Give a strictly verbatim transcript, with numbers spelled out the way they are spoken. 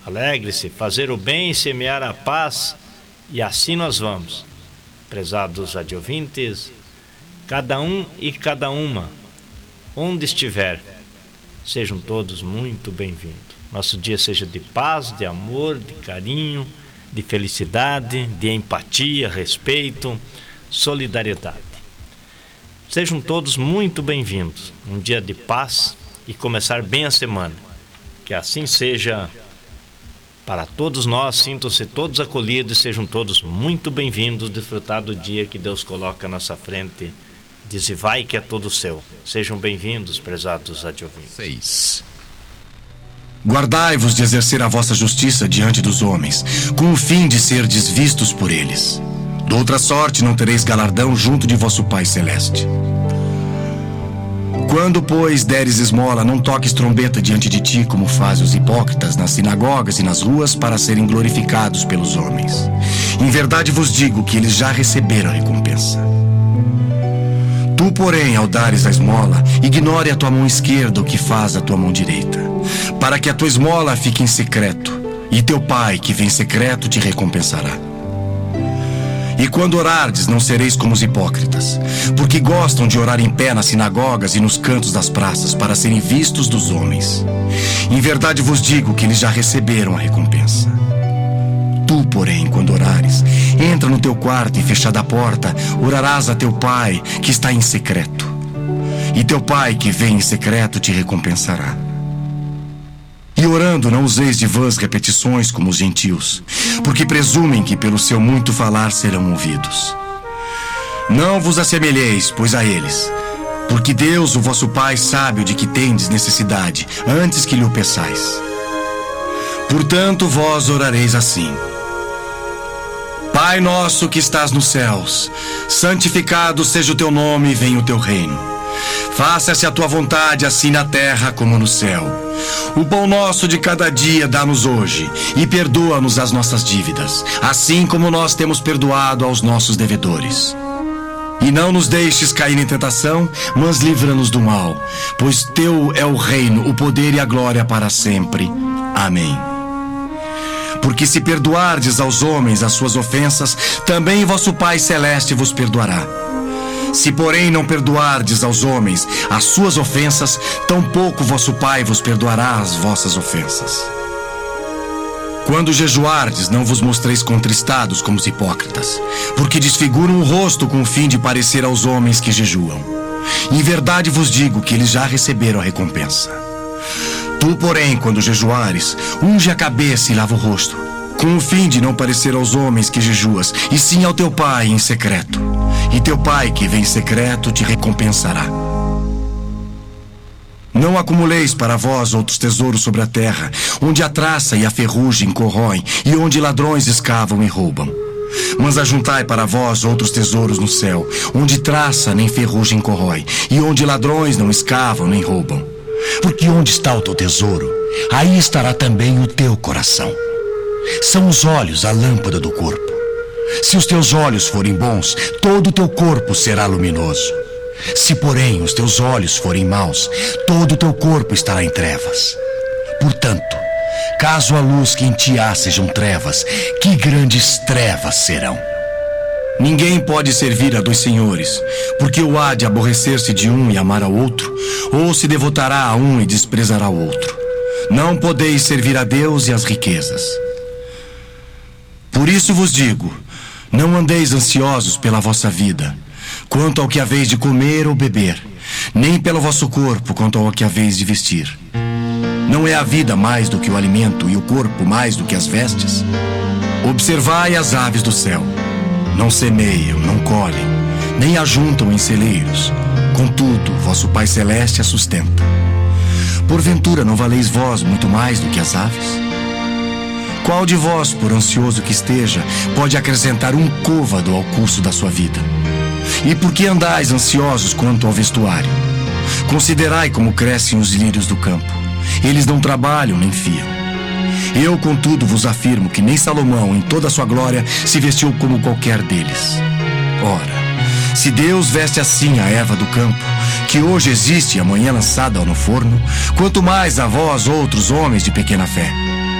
Alegre-se, fazer o bem e semear a paz, e assim nós vamos. Prezados radiovintes, cada um e cada uma, onde estiver, sejam todos muito bem-vindos. Nosso dia seja de paz, de amor, de carinho, de felicidade, de empatia, respeito, solidariedade. Sejam todos muito bem-vindos. Um dia de paz e começar bem a semana. Que assim seja para todos nós. Sintam-se todos acolhidos e sejam todos muito bem-vindos. Desfrutar do dia que Deus coloca à nossa frente. Diz e vai que é todo seu. Sejam bem-vindos, prezados radiovintes. seis. Guardai-vos de exercer a vossa justiça diante dos homens, com o fim de serdes vistos por eles. De outra sorte não tereis galardão junto de vosso Pai Celeste. Quando, pois, deres esmola, não toques trombeta diante de ti, como fazem os hipócritas nas sinagogas e nas ruas, para serem glorificados pelos homens. Em verdade vos digo que eles já receberam a recompensa. Tu, porém, ao dares a esmola, ignore a tua mão esquerda o que faz a tua mão direita, para que a tua esmola fique em secreto, e teu Pai, que vem em secreto, te recompensará. E quando orardes, não sereis como os hipócritas, porque gostam de orar em pé nas sinagogas e nos cantos das praças, para serem vistos dos homens. Em verdade vos digo que eles já receberam a recompensa. Tu, porém, quando orares, entra no teu quarto e, fechada a porta, orarás a teu Pai, que está em secreto. E teu Pai, que vem em secreto, te recompensará. E orando, não useis de vãs repetições como os gentios, porque presumem que pelo seu muito falar serão ouvidos. Não vos assemelheis, pois, a eles, porque Deus, o vosso Pai, sabe o de que tendes necessidade, antes que lhe o peçais. Portanto, vós orareis assim: Pai nosso que estás nos céus, santificado seja o teu nome e venha o teu reino. Faça-se a tua vontade, assim na terra como no céu. O pão nosso de cada dia dá-nos hoje, e perdoa-nos as nossas dívidas, assim como nós temos perdoado aos nossos devedores. E não nos deixes cair em tentação, mas livra-nos do mal, pois teu é o reino, o poder e a glória para sempre. Amém. Porque se perdoardes aos homens as suas ofensas, também vosso Pai Celeste vos perdoará. Se, porém, não perdoardes aos homens as suas ofensas, tampouco vosso Pai vos perdoará as vossas ofensas. Quando jejuardes, não vos mostreis contristados como os hipócritas, porque desfiguram o rosto com o fim de parecer aos homens que jejuam. Em verdade vos digo que eles já receberam a recompensa. Tu, porém, quando jejuares, unge a cabeça e lava o rosto, com o fim de não parecer aos homens que jejuas, e sim ao teu Pai em secreto. E teu Pai, que vem em secreto, te recompensará. Não acumuleis para vós outros tesouros sobre a terra, onde a traça e a ferrugem corroem, e onde ladrões escavam e roubam. Mas ajuntai para vós outros tesouros no céu, onde traça nem ferrugem corrói, e onde ladrões não escavam nem roubam. Porque onde está o teu tesouro, aí estará também o teu coração. São os olhos a lâmpada do corpo. Se os teus olhos forem bons, todo o teu corpo será luminoso. Se, porém, os teus olhos forem maus, todo o teu corpo estará em trevas. Portanto, caso a luz que em ti há sejam trevas, que grandes trevas serão. Ninguém pode servir a dois senhores, porque ou há de aborrecer-se de um e amar ao outro, ou se devotará a um e desprezará o outro. Não podeis servir a Deus e às riquezas. Por isso vos digo, não andeis ansiosos pela vossa vida, quanto ao que haveis de comer ou beber, nem pelo vosso corpo, quanto ao que haveis de vestir. Não é a vida mais do que o alimento e o corpo mais do que as vestes? Observai as aves do céu. Não semeiam, não colhem, nem ajuntam em celeiros. Contudo, vosso Pai Celeste a sustenta. Porventura não valeis vós muito mais do que as aves? Qual de vós, por ansioso que esteja, pode acrescentar um côvado ao curso da sua vida? E por que andais ansiosos quanto ao vestuário? Considerai como crescem os lírios do campo. Eles não trabalham nem fiam. Eu, contudo, vos afirmo que nem Salomão, em toda a sua glória, se vestiu como qualquer deles. Ora, se Deus veste assim a erva do campo, que hoje existe e amanhã lançada no forno, quanto mais a vós, outros homens de pequena fé.